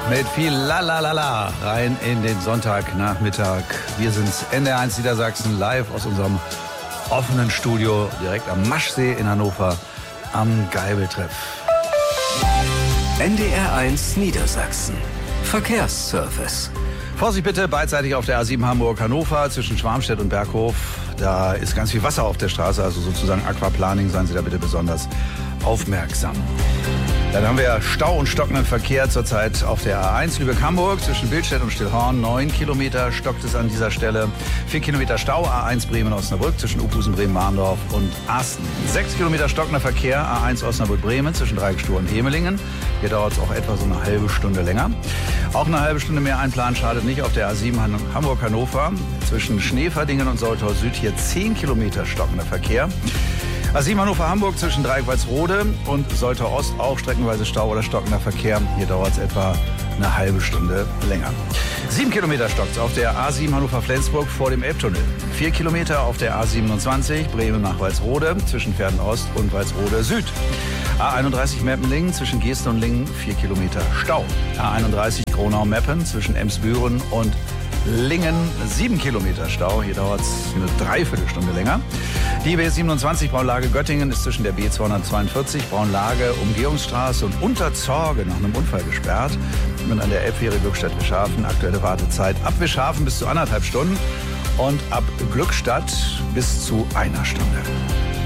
Mit viel Lalalala rein in den Sonntagnachmittag. Wir sind's, NDR1 Niedersachsen, live aus unserem offenen Studio direkt am Maschsee in Hannover am Geibeltreff. NDR1 Niedersachsen. Verkehrsservice. Vorsicht bitte, beidseitig auf der A7 Hamburg-Hannover zwischen Schwarmstedt und Berghof. Da ist ganz viel Wasser auf der Straße, also sozusagen Aquaplaning. Seien Sie da bitte besonders aufmerksam. Dann haben wir Stau und stockenden Verkehr zurzeit auf der A1 Lübeck-Hamburg zwischen Bildstedt und Stillhorn. 9 Kilometer stockt es an dieser Stelle. 4 Kilometer Stau, A1 Bremen-Osnabrück zwischen Uphusen, Bremen-Mahndorf und Asten. 6 Kilometer stockender Verkehr, A1 Osnabrück-Bremen zwischen Dreigestur und Hemelingen. Hier dauert es auch etwa so eine halbe Stunde länger. Auch eine halbe Stunde mehr einplanen schadet nicht auf der A7 Hamburg-Hannover zwischen Schneverdingen und Soltau Süd. Hier 10 Kilometer stockender Verkehr. A7 Hannover-Hamburg zwischen Dreieck-Walsrode und Soltau Ost auch streckenweise Stau oder stockender Verkehr. Hier dauert es etwa eine halbe Stunde länger. 7 Kilometer stockt auf der A7 Hannover-Flensburg vor dem Elbtunnel. 4 Kilometer auf der A27 Bremen nach Walsrode zwischen Verden Ost und Walsrode Süd. A31 Meppenlingen zwischen Gesten und Lingen 4 Kilometer Stau. A31 Gronau-Meppen zwischen Emsbüren und Lingen 7 Kilometer Stau. Hier dauert es eine Dreiviertelstunde länger. Die B27 Braunlage Göttingen ist zwischen der B242 Braunlage Umgehungsstraße und Unterzorge nach einem Unfall gesperrt. Und an der Elbfähre Glückstadt-Wischhafen aktuelle Wartezeit ab Wischhafen bis zu 1,5 Stunden und ab Glückstadt bis zu 1 Stunde.